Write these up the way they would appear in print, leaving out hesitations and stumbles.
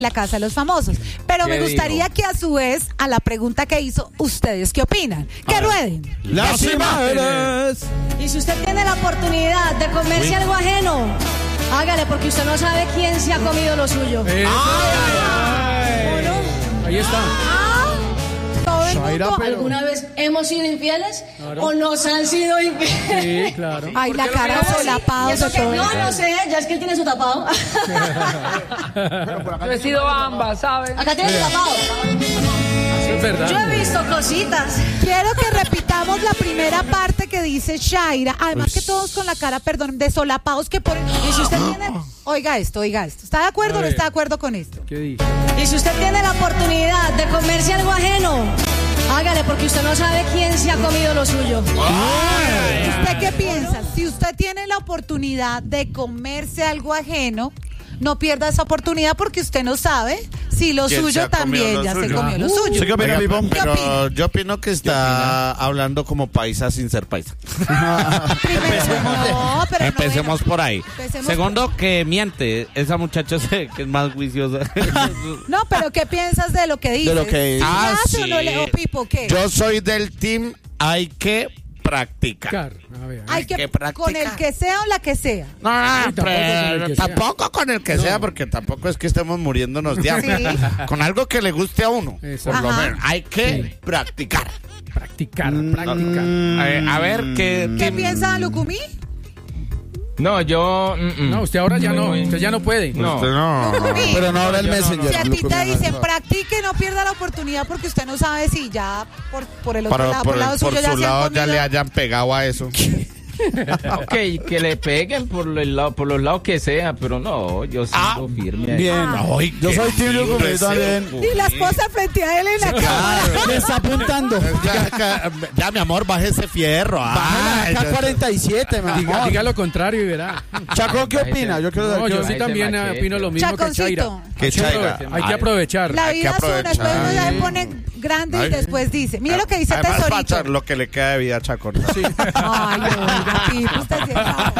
la Casa de los Famosos. Pero me gustaría que a su vez, a la pregunta que hizo, ¿ustedes qué opinan? Que rueden las imágenes. Y si usted tiene la oportunidad de comerse algo ajeno, hágale, porque usted no sabe quién se ha comido lo suyo. Ahí está. todo el mundo. ¿Alguna vez hemos sido infieles? Claro. ¿O nos han sido infieles? Sí, claro. Ay, la cara solapada. No sé, ya es que él tiene su tapado. Yo he sido ambas, ¿sabes? Acá tiene su tapado. Es verdad. Yo he visto cositas. Quiero que repitamos la primera parte que dice Shaira. Además que todos con la cara, perdón, desolapados que ponen. Y si usted tiene... Oiga esto. ¿Está de acuerdo o no está de acuerdo con esto? ¿Qué dice? Y si usted tiene la oportunidad de comerse algo ajeno, hágale, porque usted no sabe quién se ha comido lo suyo. ¿Usted qué piensa? Si usted tiene la oportunidad de comerse algo ajeno, no pierda esa oportunidad porque usted no sabe si lo suyo también ya se comió lo suyo. ¿Qué opina, Pipo? Pero yo opino que está hablando como paisa sin ser paisa. Empecemos por ahí. Empecemos Segundo, que miente. Esa muchacha que es más juiciosa. No, pero ¿qué piensas de lo que dices? De lo que dice. ¿Sí hace o no le, o Pipo, qué? Yo soy del team hay que practicar. Hay que practicar. con el que sea o la que sea. No, tampoco con el que sea, No. porque tampoco es que estemos muriéndonos de hambre. Sí. Con algo que le guste a uno. Eso. Por lo Ajá. menos. Hay que practicar. Practicar. A ver, ¿Qué piensa Lucumí? No, yo... No, usted ahora ya no. Usted ya no puede. No. Usted no. Lucumí. Pero no ahora el Messenger. Si a ti te Lucumí, dicen no. practique, no pierda la oportunidad porque usted no sabe si ya por el otro lado, por el lado por suyo ya su se han lado ya comido. le hayan pegado a eso. Ok, que le peguen por los lados que sea, pero no, yo sigo firme. Bien. Ay, Yo soy Tim lindo Lucumí ese también. Y la esposa frente a él en la cámara. Me está apuntando. Ya, mi amor, baje ese fierro. Ay, Baja la K-47, mi amor. Diga lo contrario y verá. Chaco, ¿qué opina? Yo quiero No, yo dar sí Ahí también se machete. opino lo mismo que Chaira. Chaconcito. Que Chaira. Hay que aprovechar. La Hay que vida es una, después aprovechar. uno ya se pone grande y Ay. después dice. Mire lo que dice Además, Tesorito. Pacha, lo que le queda de vida a Chaco. Ay, oiga, Pipo, usted sí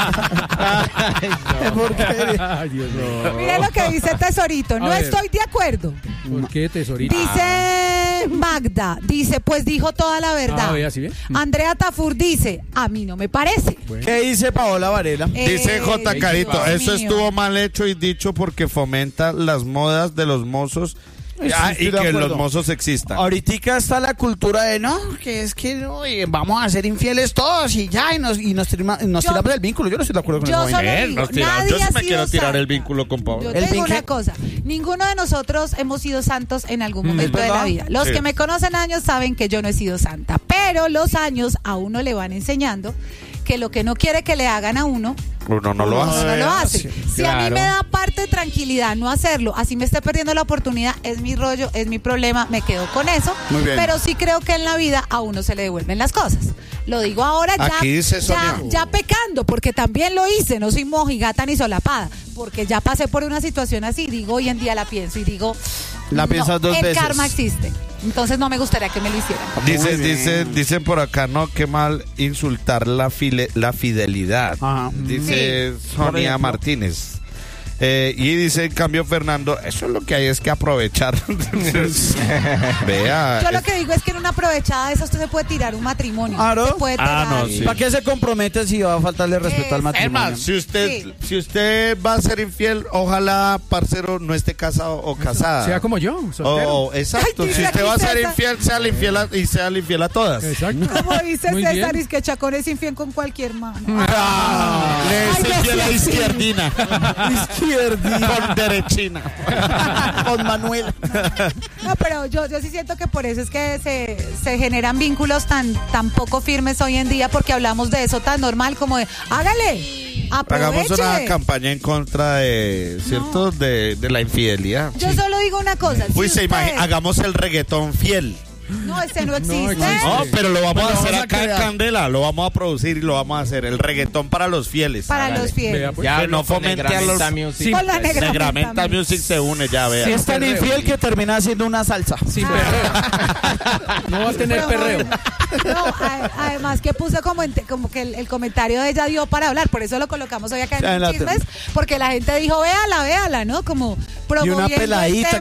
sabe. Ay, Dios mío. Mire lo que dice Tesorito. No A ver. estoy de acuerdo. ¿Por qué, tesorito? Dice Magda, dice, pues dijo toda la verdad. vea, ¿sí ve? Andrea Tafur dice, a mí no me parece. ¿Qué dice Paola Varela? Dice J. Carito, Dios eso mío. estuvo mal hecho y dicho porque fomenta las modas de los mozos Sí, estoy y de que acuerdo. los mozos existan. Ahorita está la cultura de no, que es que no, vamos a ser infieles todos y ya, y nos tiramos el vínculo. Yo no estoy de acuerdo con Yo eso. solo digo, nadie Yo sí ha me sido quiero tirar santa. el vínculo con Pablo. Yo te ¿El digo vinque? una cosa, ninguno de nosotros hemos sido santos en algún momento de verdad? la vida. Los Sí. que me conocen años saben que yo no he sido santa, pero los años a uno le van enseñando que lo que no quiere que le hagan a uno, Uno no lo uno hace. no lo hace. Si a mí Claro. me da parte de tranquilidad no hacerlo, así me esté perdiendo la oportunidad, es mi rollo, es mi problema, me quedo con eso. Muy bien. Pero sí creo que en la vida a uno se le devuelven las cosas. Lo digo ahora ya, Aquí dice Sonia. ya pecando, porque también lo hice, no soy mojigata ni solapada, porque ya pasé por una situación así, digo, hoy en día la pienso y digo, La piensas dos el veces. karma existe, entonces no me gustaría que me lo hicieran. Dicen por acá, no, qué mal insultar la fidelidad. Ajá. Dice Sí. Sonia Martínez. Y dice, en cambio, Fernando, eso es lo que hay es que aprovechar. Vea. Yo lo que digo es que en una aprovechada de eso usted se puede tirar un matrimonio. Claro. Se puede tirar. no, sí. ¿Para qué se compromete si va a faltarle respeto al Es matrimonio? más, si usted, Sí. si usted va a ser infiel, ojalá, parcero, no esté casado o casada. Sea como yo, soltero. Exacto. Ay, Si dice usted va a aquí ser César. infiel, sea la infiel a todas. Exacto. Como dice Muy César, bien. es que Chacón es infiel con cualquier mano. Le es Ay, no infiel a sé. izquierdina. Con derechina. Con Manuel. No, pero yo sí siento que por eso es que se generan vínculos tan poco firmes hoy en día, porque hablamos de eso tan normal como de, hágale, Hagamos una aproveche. campaña en contra de, ¿cierto? De la infidelidad. Yo solo digo una cosa. Uy, si se usted- imagina, hagamos el reggaetón fiel. No, ese no existe. existe. No, pero lo vamos a hacer vamos a acá en crear. Candela, lo vamos a producir y lo vamos a hacer. El reggaetón para los fieles. Para Hágale. los fieles. Vea, pues. Ya Que hablo no con fomente a los- Negramenta Music. Sí. Con la negra. Negramenta Music se une, ya vea. Si es tan perreo. infiel que termina haciendo una salsa. Sin perreo. No va a tener perreo. No, además que puso como que el comentario de ella dio para hablar, por eso lo colocamos hoy acá Ya, en en la Chismes, porque la gente dijo, véala, ¿no? Como, promoviendo peladita el tema